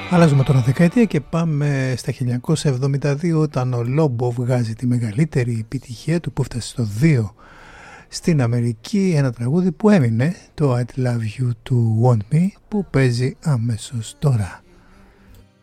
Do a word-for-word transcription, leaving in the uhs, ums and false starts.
Αλλάζουμε τώρα δεκαετία και πάμε στα χίλια εννιακόσια εβδομήντα δύο, όταν ο Λόμπο βγάζει τη μεγαλύτερη επιτυχία του που έφτασε στο δύο στην Αμερική, ένα τραγούδι που έμεινε, το I Love You To Want Me, που παίζει αμέσως τώρα.